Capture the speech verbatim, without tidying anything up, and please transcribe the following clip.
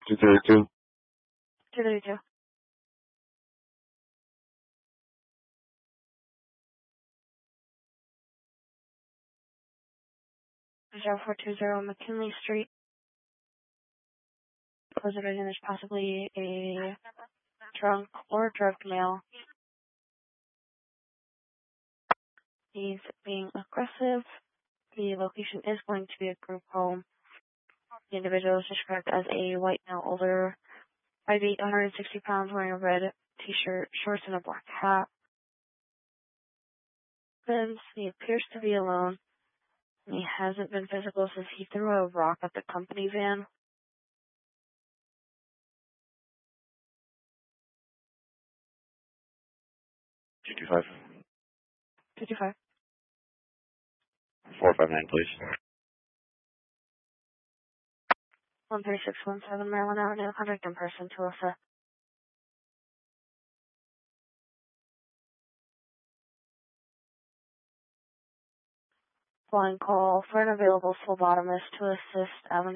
two thirty-two. two thirty-two. zero four two zero McKinley Street. Positive there's possibly a drunk or drugged male. He's being aggressive. The location is going to be a group home. The individual is described as a white male, older, five eight, one hundred sixty pounds, wearing a red t-shirt, shorts, and a black hat. Then he appears to be alone. He hasn't been physical since he threw a rock at the company van. two two five. two two five. four five nine, please. one three six one seven Maryland Avenue, contact in person, Tulsa. Flying call for an available phlebotomist to assist Avenue.